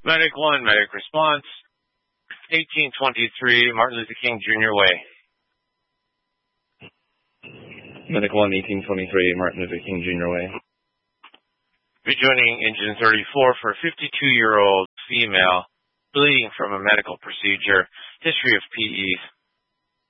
Medic 1, medic response. 1823, Martin Luther King Jr. Way. Medic 1, 1823, Martin Luther King Jr. Way. Rejoining engine 34 for a 52-year-old female bleeding from a medical procedure. History of PE.